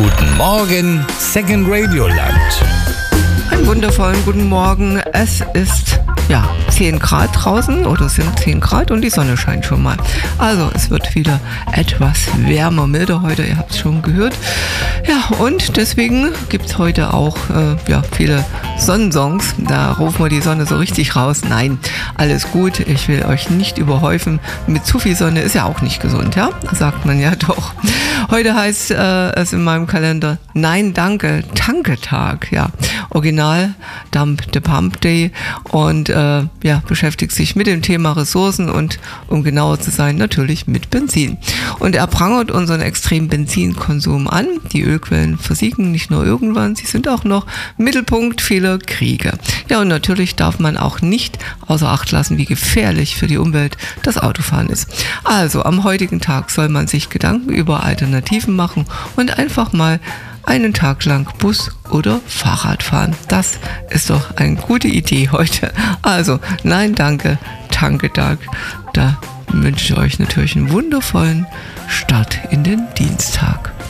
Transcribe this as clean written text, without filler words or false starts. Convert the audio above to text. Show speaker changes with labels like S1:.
S1: Guten Morgen, Second Radio Land.
S2: Einen wundervollen guten Morgen. Es ist 10 Grad draußen oder es sind 10 Grad und die Sonne scheint schon mal. Also es wird wieder etwas wärmer, milder heute, ihr habt es schon gehört. Ja, und deswegen gibt es heute auch viele Sonnensongs. Da rufen wir die Sonne so richtig raus. Nein, alles gut, ich will euch nicht überhäufen. Mit zu viel Sonne ist ja auch nicht gesund, ja? Sagt man ja doch. Heute heißt es in meinem Kalender Nein, danke, Tanketag. Ja, Original Dump the Pump Day und beschäftigt sich mit dem Thema Ressourcen und, um genauer zu sein, natürlich mit Benzin. Und er prangert unseren extremen Benzinkonsum an. Die Ölquellen versiegen nicht nur irgendwann, sie sind auch noch Mittelpunkt vieler Kriege. Ja, und natürlich darf man auch nicht außer Acht lassen, wie gefährlich für die Umwelt das Autofahren ist. Also am heutigen Tag soll man sich Gedanken über Alternativen machen und einfach mal einen Tag lang Bus oder Fahrrad fahren. Das ist doch eine gute Idee heute. Also, nein, danke, Tanketag. Da wünsche ich euch natürlich einen wundervollen Start in den Dienstag.